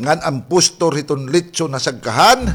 ngan ang pusto riton litso na sagkahan,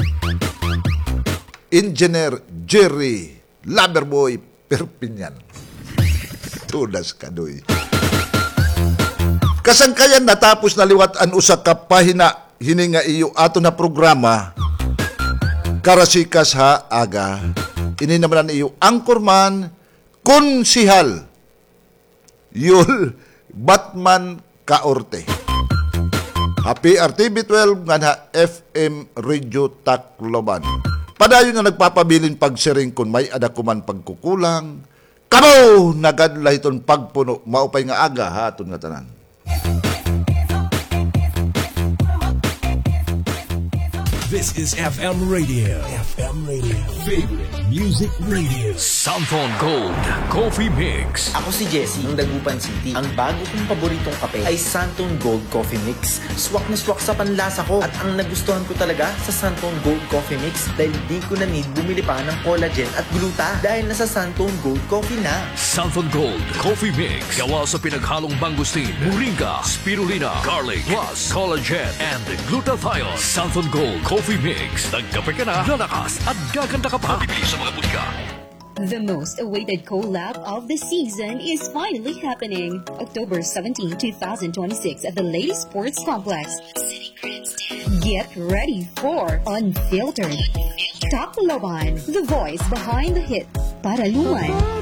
Engineer Jerry Loverboy Perpignan. Tudas ka, doy. Kasangkayan natapos na liwatan usa ka pahina hininga iyo ato na programa Karasikas ha aga. Ini naman na iyo anchorman Konsihal Yul Batman Kaorte. Happy RTV12 nga na FM Radio Tacloban. Padayon na nagpapabilin pagsiring kung may adakuman pagkukulang. Kamo nagadla iton pagpuno maupay nga aga haton nga tanan. This is FM Radio. FM Radio. Favorite Music Radio. Santon Gold Coffee Mix. Ako si Jesse ng Dagupan City. Ang bago kong paboritong kape ay Santon Gold Coffee Mix. Swak na swak sa panlasa ko at ang nagustuhan ko talaga sa Santon Gold Coffee Mix dahil di ko na need bumili pa ng collagen at gluta dahil nasa Santon Gold Coffee na. Santon Gold Coffee Mix. Gawa sa pinaghalong mangosteen, moringa, spirulina, garlic, plus collagen and glutathione. Santon Gold Coffee Mix. Nagkape ka na, lalakas at gaganda ka pa. Bibili sa mga butika. The most awaited collab of the season is finally happening. October 17, 2026 at the Lady Sports Complex. Get ready for Unfiltered. Tacloban, the voice behind the hit. Paraluman.